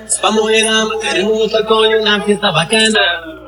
Vamos a ir a meter un motor, coño, una fiesta bacana.